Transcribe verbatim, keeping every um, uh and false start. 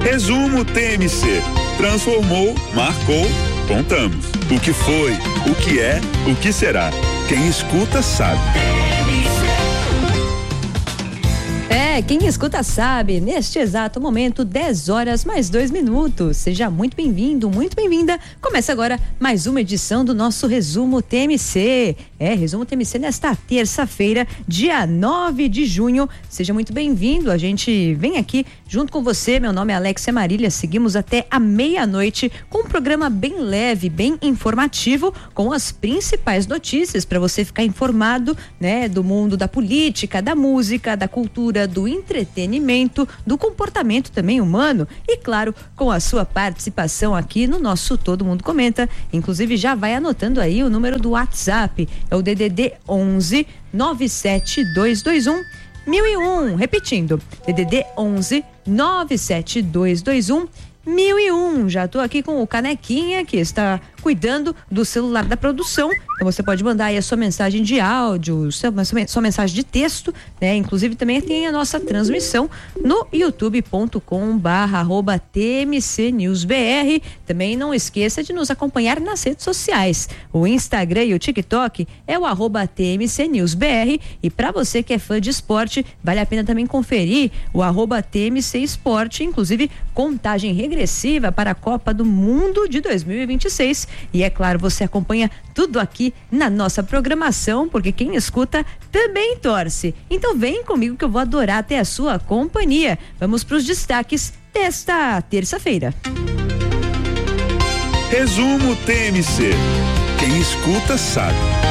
Resumo T M C. Transformou, marcou, contamos. O que foi, o que é, o que será. Quem escuta sabe. É, quem escuta sabe, neste exato momento, dez horas mais dois minutos. Seja muito bem-vindo, muito bem-vinda. Começa agora mais uma edição do nosso Resumo T M C. É, Resumo T M C nesta terça-feira, dia nove de junho. Seja muito bem-vindo. A gente vem aqui junto com você. Meu nome é Alexia Marília. Seguimos até a meia-noite com um programa bem leve, bem informativo, com as principais notícias para você ficar informado, né, do mundo da política, da música, da cultura, do entretenimento, do comportamento também humano e, claro, com a sua participação aqui no nosso Todo Mundo Comenta. Inclusive, já vai anotando aí o número do WhatsApp, é o D D D onze nove sete dois dois um mil e um. Repetindo, D D D onze nove sete dois dois um mil e um. Já tô aqui com o Canequinha, que está cuidando do celular da produção. Então você pode mandar aí a sua mensagem de áudio, sua, sua mensagem de texto, né? Inclusive também tem a nossa transmissão no youtube ponto com barra arroba T M C News B R. Também não esqueça de nos acompanhar nas redes sociais. O Instagram e o TikTok é o arroba T M C News B R. E para você que é fã de esporte, vale a pena também conferir o arroba T M C Esporte, inclusive contagem regressiva para a Copa do Mundo de dois mil e vinte e seis. E é claro, você acompanha tudo aqui na nossa programação, porque quem escuta também torce. Então vem comigo que eu vou adorar ter a sua companhia. Vamos para os destaques desta terça-feira. Resumo T M C. Quem escuta sabe.